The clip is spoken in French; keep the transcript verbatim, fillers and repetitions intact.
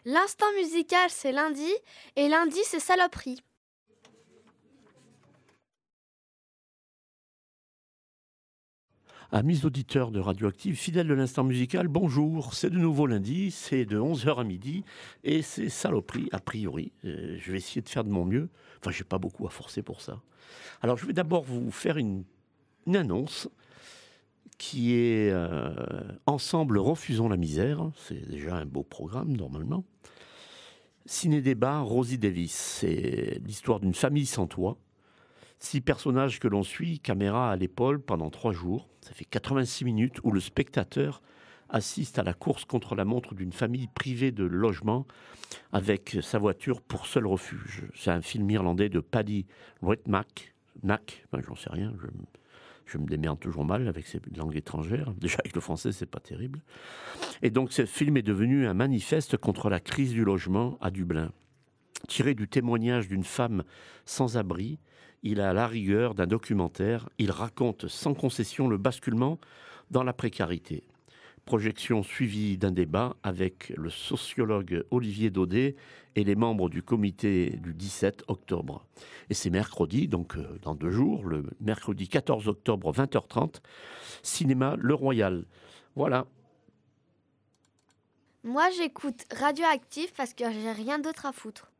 L'instant musical, c'est lundi, et lundi, c'est saloperie. Amis auditeurs de Radioactive, fidèles de l'instant musical, bonjour. C'est de nouveau lundi, c'est de onze heures à midi et c'est saloperie a priori. Euh, je vais essayer de faire de mon mieux. Enfin, j'ai pas beaucoup à forcer pour ça. Alors, je vais d'abord vous faire une, une annonce qui est euh, Ensemble refusons la misère. C'est déjà un beau programme normalement. Ciné-débat, Rosie Davis. C'est l'histoire d'une famille sans toit. Six personnages que l'on suit, caméra à l'épaule, pendant trois jours. Ça fait quatre-vingt-six minutes où le spectateur assiste à la course contre la montre d'une famille privée de logement avec sa voiture pour seul refuge. C'est un film irlandais de Paddy Redknapp. Nack, enfin, j'en sais rien, je, je me démerde toujours mal avec ces langues étrangères. Déjà avec le français, c'est pas terrible. Et donc ce film est devenu un manifeste contre la crise du logement à Dublin. Tiré du témoignage d'une femme sans abri, il a la rigueur d'un documentaire. Il raconte sans concession le basculement dans la précarité. Projection suivie d'un débat avec le sociologue Olivier Daudet et les membres du comité du dix-sept octobre. Et c'est mercredi, donc euh, dans deux jours, le mercredi quatorze octobre, vingt heures trente, cinéma Le Royal. Voilà. Moi, j'écoute Radioactive parce que j'ai rien d'autre à foutre.